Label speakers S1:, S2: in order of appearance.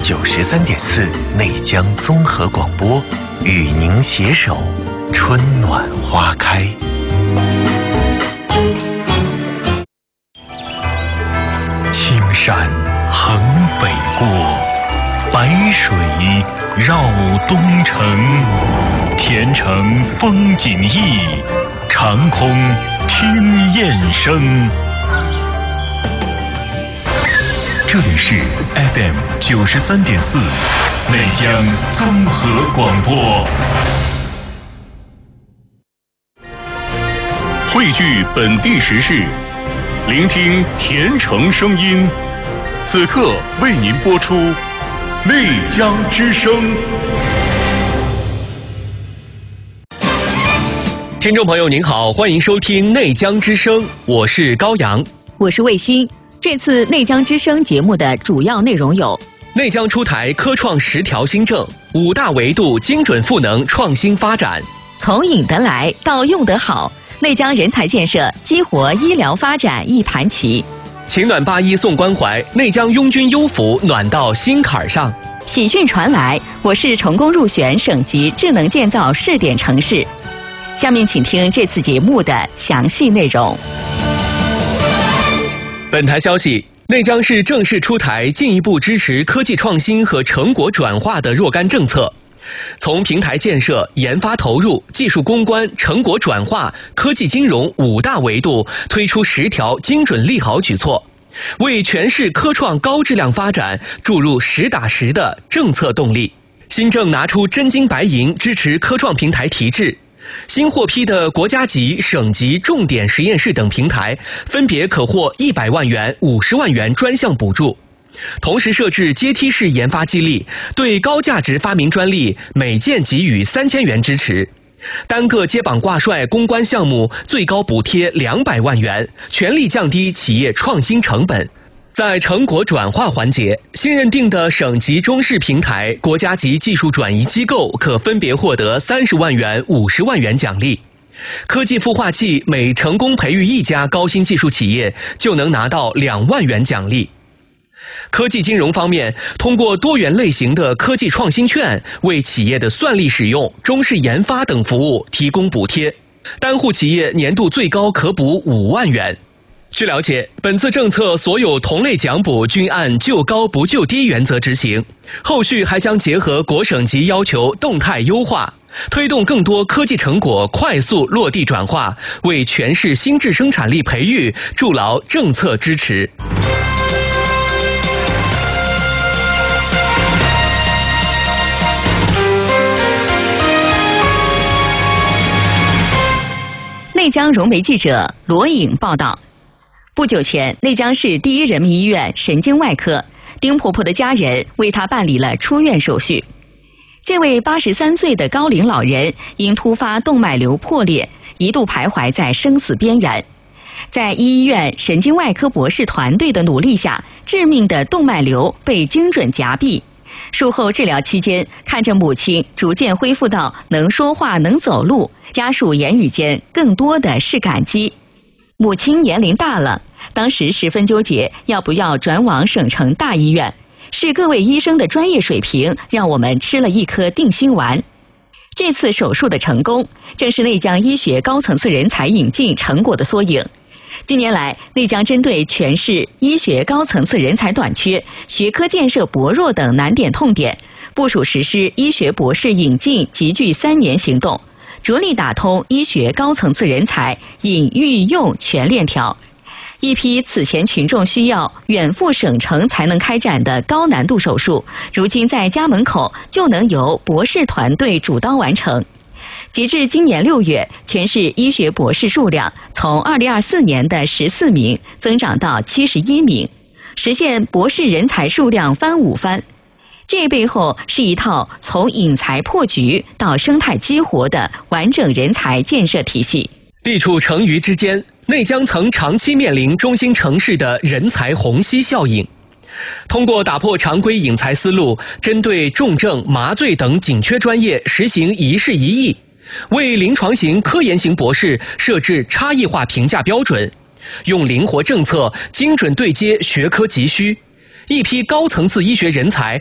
S1: 93.4内江综合广播，与您携手春暖花开。青山横北过，白水绕东城。前程风景异，长空听雁声。这里是 FM 93.4内江综合广播，汇聚本地时事，聆听甜城声音。此刻为您播出内江之声。
S2: 听众朋友您好，欢迎收听内江之声，我是高阳，
S3: 我是卫星。这次内江之声节目的主要内容有：
S2: 内江出台科创10条新政，5大维度精准赋能创新发展；
S3: 从引得来到用得好，内江人才建设激活医疗发展一盘棋。
S2: 情暖81送关怀，内江拥军优抚暖到心坎上。
S3: 喜讯传来，我市成功入选省级智能建造试点城市。下面请听这次节目的详细内容。
S2: 本台消息，内江市正式出台进一步支持科技创新和成果转化的若干政策，从平台建设、研发投入、技术攻关、成果转化、科技金融5大维度推出10条精准利好举措，为全市科创高质量发展注入实打实的政策动力。新政拿出真金白银支持科创平台提质。新获批的国家级、省级重点实验室等平台，分别可获100万元、50万元专项补助。同时设置阶梯式研发激励，对高价值发明专利每件给予3000元支持。单个接榜挂帅攻关项目最高补贴200万元，全力降低企业创新成本。在成果转化环节，新认定的省级中试平台、国家级技术转移机构可分别获得30万元、50万元奖励。科技孵化器每成功培育1家高新技术企业，就能拿到2万元奖励。科技金融方面，通过多元类型的科技创新券，为企业的算力使用、中试研发等服务提供补贴，单户企业年度最高可补5万元。据了解，本次政策所有同类奖补均按就高不就低原则执行，后续还将结合国省级要求动态优化，推动更多科技成果快速落地转化，为全市新质生产力培育筑牢政策支持。
S3: 内江融媒记者罗颖报道。不久前，内江市第一人民医院神经外科丁婆婆的家人为她办理了出院手续。这位83岁的高龄老人因突发动脉瘤破裂，一度徘徊在生死边缘。在医院神经外科博士团队的努力下，致命的动脉瘤被精准夹闭。术后治疗期间，看着母亲逐渐恢复到能说话、能走路，家属言语间更多的是感激。母亲年龄大了，当时十分纠结要不要转往省城大医院，是各位医生的专业水平让我们吃了一颗定心丸。这次手术的成功，正是内江医学高层次人才引进成果的缩影。近年来，内江针对全市医学高层次人才短缺、学科建设薄弱等难点痛点，部署实施医学博士引进集聚3年行动，着力打通医学高层次人才引育用全链条。一批此前群众需要远赴省城才能开展的高难度手术，如今在家门口就能由博士团队主刀完成。截至今年6月，全市医学博士数量从2024年的14名增长到71名，实现博士人才数量翻5番。这背后是一套从引才破局到生态激活的完整人才建设体系。
S2: 地处成渝之间，内江曾长期面临中心城市的人才虹吸效应。通过打破常规引才思路，针对重症、麻醉等紧缺专业实行一事一议，为临床型、科研型博士设置差异化评价标准，用灵活政策精准对接学科急需，一批高层次医学人才